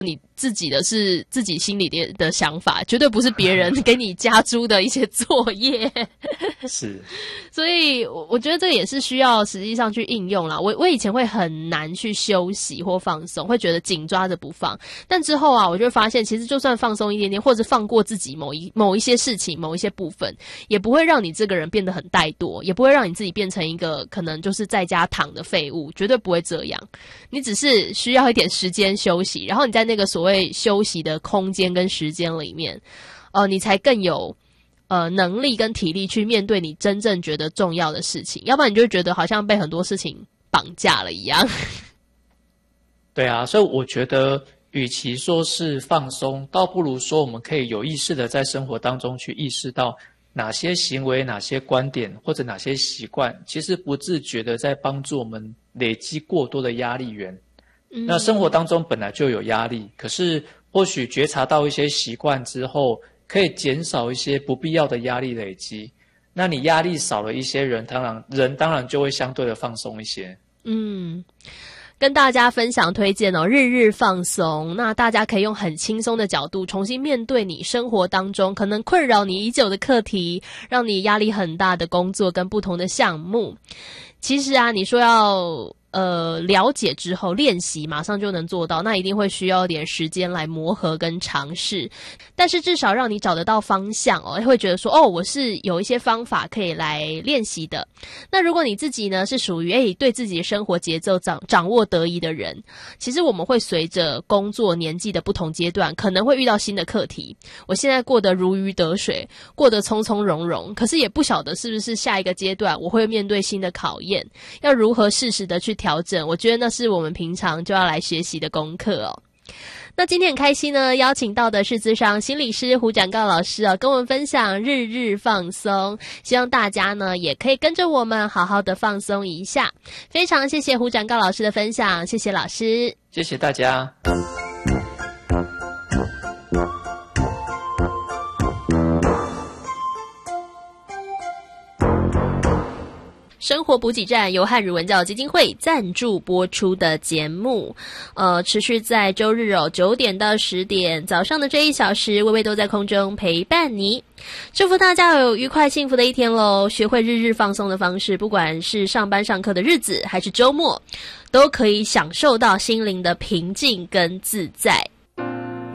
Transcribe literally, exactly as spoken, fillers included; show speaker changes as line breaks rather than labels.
你自己的是自己心里的的想法，绝对不是别人给你加诸的一些作业。
是，
所以我觉得这也是需要实际上去应用啦。我我以前会很难去休息或放松，会觉得紧抓着不放。但之后啊，我就会发现，其实就算放松一点点，或者放过自己某一某一些事情、某一些部分，也不会让你这个人变得很怠惰，也不会让你自己变成一个可能就是在家躺的废物，绝对不会这样。你只是需要一点时间休息，然后你在那个所谓休息的空间跟时间里面，呃，你才更有呃能力跟体力去面对你真正觉得重要的事情，要不然你就会觉得好像被很多事情绑架了一样。
对啊，所以我觉得与其说是放松，倒不如说我们可以有意识的在生活当中去意识到哪些行为、哪些观点或者哪些习惯，其实不自觉的在帮助我们累积过多的压力源。嗯、那生活当中本来就有压力，可是或许觉察到一些习惯之后，可以减少一些不必要的压力累积。那你压力少了一些人，当然人当然就会相对的放松一些。
嗯。跟大家分享推荐哦，日日放松。那大家可以用很轻松的角度重新面对你生活当中可能困扰你已久的课题，让你压力很大的工作跟不同的项目。其实啊，你说要呃了解之后练习马上就能做到，那一定会需要点时间来磨合跟尝试。但是至少让你找得到方向哦，会觉得说哦，我是有一些方法可以来练习的。那如果你自己呢是属于诶对自己的生活节奏掌掌握得宜的人，其实我们会随着工作年纪的不同阶段，可能会遇到新的课题。我现在过得如鱼得水，过得从从容容，可是也不晓得是不是下一个阶段我会面对新的考验，要如何适时的去调整，我觉得那是我们平常就要来学习的功课哦。那今天很开心呢，邀请到的是諮商心理师胡展誥老师哦，跟我们分享日日放松，希望大家呢也可以跟着我们好好的放松一下。非常谢谢胡展誥老师的分享，谢谢老师，
谢谢大家。
生活补给站由汉语文教基金会赞助播出的节目，呃，持续在周日哦九点到十点早上的这一小时，微微都在空中陪伴你。祝福大家有愉快幸福的一天咯，学会日日放松的方式，不管是上班上课的日子还是周末，都可以享受到心灵的平静跟自在。